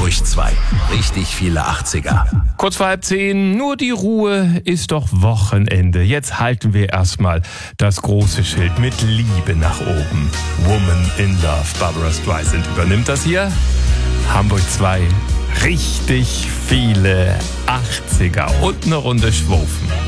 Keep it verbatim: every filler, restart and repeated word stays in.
Hamburg zwei. Richtig viele achtziger. Kurz vor halb zehn, nur die Ruhe, ist doch Wochenende. Jetzt halten wir erstmal das große Schild mit Liebe nach oben. Woman in Love. Barbara Streisand übernimmt das hier. Hamburg zwei. Richtig viele achtziger und eine Runde Schwufen.